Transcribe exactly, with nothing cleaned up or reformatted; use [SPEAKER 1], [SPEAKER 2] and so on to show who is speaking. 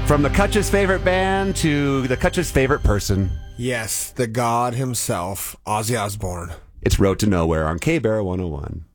[SPEAKER 1] From the Kutch's favorite band to the Kutch's favorite person.
[SPEAKER 2] Yes, the god himself, Ozzy Osbourne.
[SPEAKER 1] It's Road to Nowhere on K-Bear one oh one.